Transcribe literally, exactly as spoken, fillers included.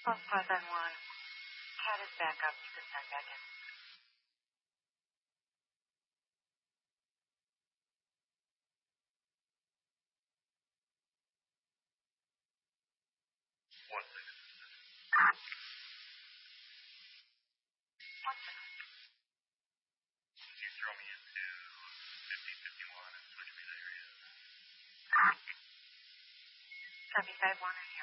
False pause on one. Cat is back up. You can send back in. One second. One second. Could you throw me into fifty fifty-one and switch me to area? seventy-five one.